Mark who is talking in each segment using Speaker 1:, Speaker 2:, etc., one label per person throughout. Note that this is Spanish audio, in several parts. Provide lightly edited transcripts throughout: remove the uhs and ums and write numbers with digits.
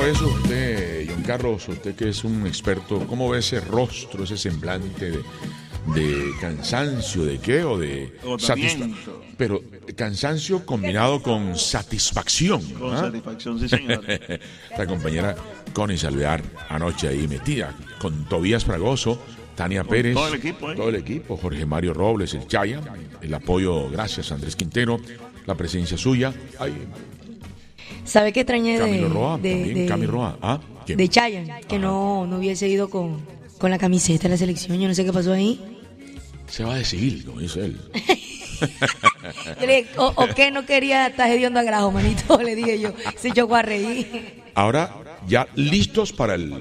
Speaker 1: ve eso usted, John Carlos, usted que es un experto, cómo ve ese rostro, ese semblante de cansancio, de qué, o de satisfacción? Pero cansancio combinado con satisfacción.
Speaker 2: Con satisfacción, sí, señor.
Speaker 1: La compañera Connie Salvear anoche ahí metida, con Tobías Fragoso, Tania Pérez, todo el equipo, Jorge Mario Robles, el Chaya, el apoyo, gracias, Andrés Quintero, la presencia suya. Ay,
Speaker 3: ¿sabe qué extrañé
Speaker 1: Camilo Roa, Camilo Roa. ¿Ah? ¿Quién?
Speaker 3: De Chayanne, que no hubiese ido con la camiseta de la selección? Yo no sé qué pasó ahí.
Speaker 1: Se va a decidir, como dice él.
Speaker 3: Yo le dije, o que no quería estar hediondo a grajo, manito, le dije yo. Se echó a reír.
Speaker 1: Ahora, ya listos para el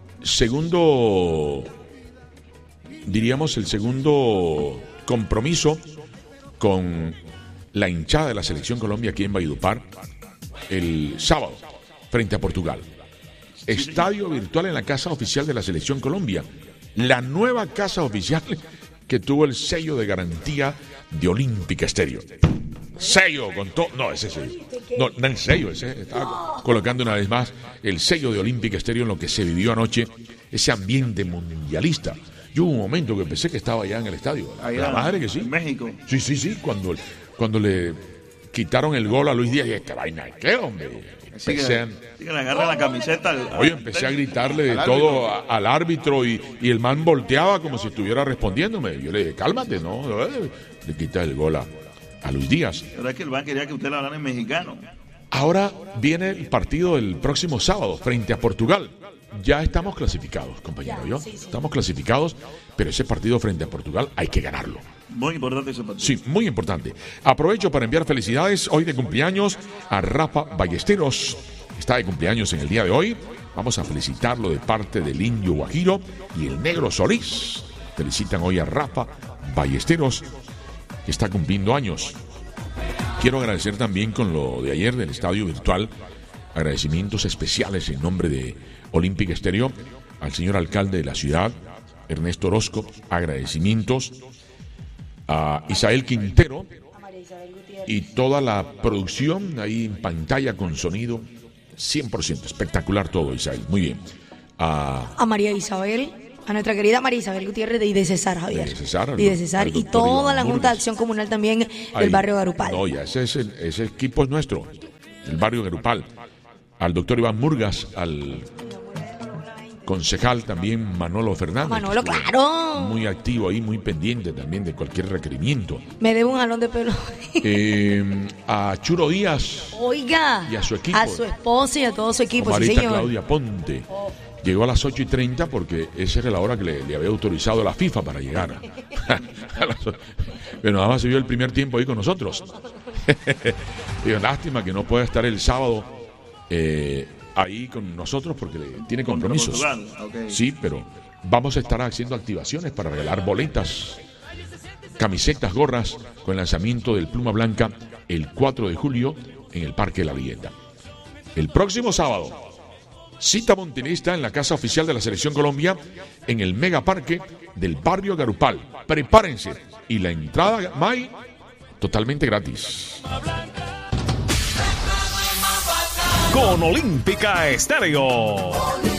Speaker 1: segundo, diríamos, el segundo compromiso con la hinchada de la Selección Colombia aquí en Valledupar el sábado frente a Portugal. Estadio virtual en la casa oficial de la Selección Colombia, la nueva casa oficial que tuvo el sello de garantía de Olímpica Estéreo. Sello con todo. No, ese sello. No el sello. Ese estaba colocando una vez más el sello de Olímpica Estéreo en lo que se vivió anoche, ese ambiente mundialista. Yo hubo un momento que pensé que estaba allá en el estadio. La madre que sí.
Speaker 2: En México.
Speaker 1: Sí. Cuando le quitaron el gol a Luis Díaz, y esta vaina, ¿qué, hombre?
Speaker 2: Que le agarra la camiseta.
Speaker 1: Empecé a gritarle de todo al árbitro y el man volteaba como si estuviera respondiéndome. Yo le dije, cálmate, no. Le quita el gol a Luis Díaz.
Speaker 2: Pero es que el man quería que usted le hablara en mexicano.
Speaker 1: Ahora viene el partido del próximo sábado frente a Portugal. Ya estamos clasificados, compañero. Sí. Estamos clasificados, pero ese partido frente a Portugal hay que ganarlo.
Speaker 2: Muy importante ese partido.
Speaker 1: Sí, muy importante. Aprovecho para enviar felicidades hoy de cumpleaños a Rafa Ballesteros. Está de cumpleaños en el día de hoy. Vamos a felicitarlo de parte del Indio Guajiro y el Negro Solís. Felicitan hoy a Rafa Ballesteros, que está cumpliendo años. Quiero agradecer también con lo de ayer del estadio virtual, agradecimientos especiales en nombre de Olímpica Estéreo al señor alcalde de la ciudad, Ernesto Orozco. Agradecimientos a Isael Quintero y toda la producción ahí en pantalla con sonido 100%, espectacular todo, Isael, muy bien. A
Speaker 3: María Isabel, a nuestra querida María Isabel Gutiérrez y de César Javier.
Speaker 1: De
Speaker 3: César y toda la Junta de Acción Comunal también del barrio Garupal.
Speaker 1: No, ya ese equipo es nuestro, el barrio Garupal. Al doctor Iván Murgas, al concejal también Manolo Fernández.
Speaker 3: Manolo, claro.
Speaker 1: Muy activo ahí, muy pendiente también de cualquier requerimiento.
Speaker 3: Me debe un jalón de pelo.
Speaker 1: A Churo Díaz.
Speaker 3: Oiga.
Speaker 1: Y a su equipo.
Speaker 3: A su esposa y a todo su equipo,
Speaker 1: Marita
Speaker 3: sí, señor.
Speaker 1: Claudia Ponte. Llegó a las 8:30 porque esa era la hora que le había autorizado la FIFA para llegar. Pero nada más se vio el primer tiempo ahí con nosotros. Digo, lástima que no pueda estar el sábado ahí con nosotros porque tiene compromisos.
Speaker 2: Okay.
Speaker 1: Sí, pero vamos a estar haciendo activaciones para regalar boletas, camisetas, gorras con el lanzamiento del Pluma Blanca el 4 de julio en el Parque de la Vivienda. El próximo sábado, cita montinista en la casa oficial de la Selección Colombia en el Megaparque del barrio Garupal. Prepárense y la entrada, May, totalmente gratis.
Speaker 4: Con Olímpica Estéreo.